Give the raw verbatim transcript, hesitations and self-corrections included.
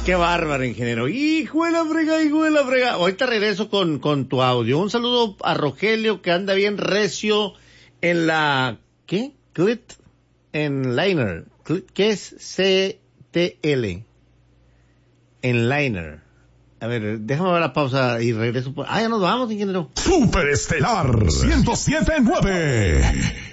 Qué bárbaro, ingeniero. Hijo de la frega, hijo de la frega. Ahorita regreso con, con tu audio. Un saludo a Rogelio, que anda bien recio en la... ¿Qué? Clit en liner. Clit, ¿qué es C T L? En liner. A ver, déjame ver la pausa y regreso. Por... Ah, ya nos vamos, ingeniero. Superestelar ciento siete punto nueve.